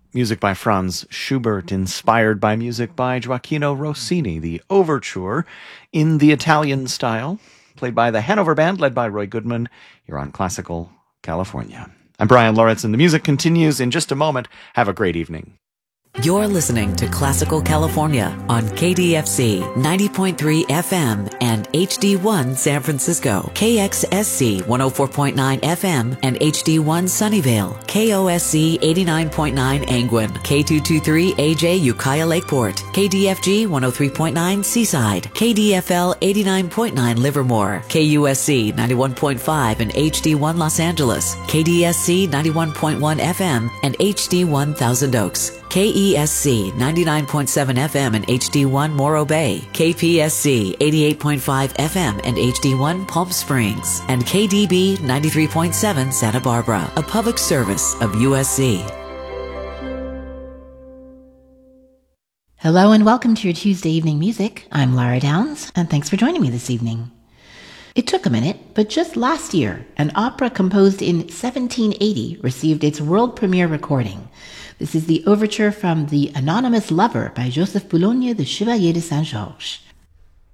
Music by Franz Schubert, inspired by music by Gioacchino Rossini, the overture in the Italian style, played by the Hanover Band, led by Roy Goodman. You're on Classical California. I'm Brian Loritz, and the music continues in just a moment. Have a great evening. You're listening to Classical California on KDFC 90.3 FM and HD1 San Francisco, KXSC 104.9 FM and HD1 Sunnyvale, KOSC 89.9 Angwin, K223 AJ Ukiah Lakeport, KDFG 103.9 Seaside, KDFL 89.9 Livermore, KUSC 91.5 and HD1 Los Angeles, KDSC 91.1 FM and HD1 Thousand Oaks, KESC 99.7 FM and HD1 Morro Bay, KPSC 88.5 FM and HD1 Palm Springs, and KDB 93.7 Santa Barbara, a public service of USC. Hello and welcome to your Tuesday evening music. I'm Lara Downs, and thanks for joining me this evening. It took a minute, but just last year, an opera composed in 1780 received its world premiere recording. This is the overture from The Anonymous Lover by Joseph Boulogne, the Chevalier de Saint-Georges.